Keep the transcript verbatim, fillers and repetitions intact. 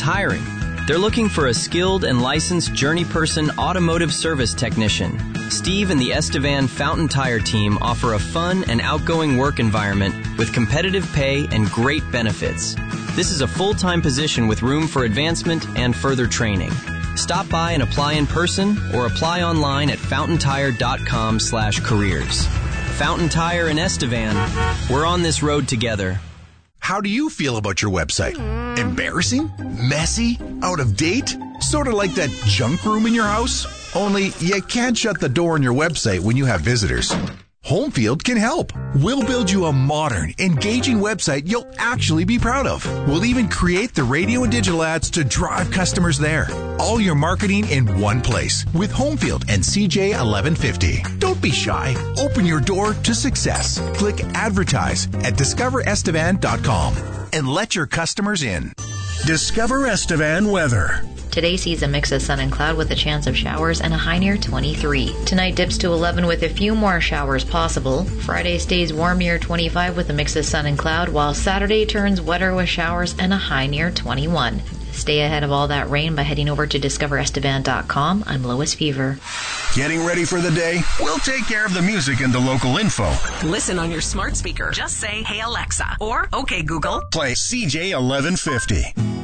hiring. They're looking for a skilled and licensed journey person automotive service technician. Steve and the Estevan Fountain Tire team offer a fun and outgoing work environment with competitive pay and great benefits. This is a full-time position with room for advancement and further training. Stop by and apply in person or apply online at fountain tire dot com slash careers. Fountain Tire and Estevan, we're on this road together. How do you feel about your website? Embarrassing? Messy? Out of date? Sort of like that junk room in your house? Only you can't shut the door on your website when you have visitors. Homefield can help. We'll build you a modern, engaging website you'll actually be proud of. We'll even create the radio and digital ads to drive customers there. All your marketing in one place with Homefield and C J eleven fifty. Don't be shy. Open your door to success. Click advertise at discover estevan dot com and let your customers in. Discover Estevan weather. Today sees a mix of sun and cloud with a chance of showers and a high near twenty-three. Tonight dips to eleven with a few more showers possible. Friday stays warm near twenty-five with a mix of sun and cloud, while Saturday turns wetter with showers and a high near twenty-one. Stay ahead of all that rain by heading over to discover estevan dot com. I'm Lois Fever. Getting ready for the day? We'll take care of the music and the local info. Listen on your smart speaker. Just say, "Hey Alexa," or "Okay Google." Play C J eleven fifty.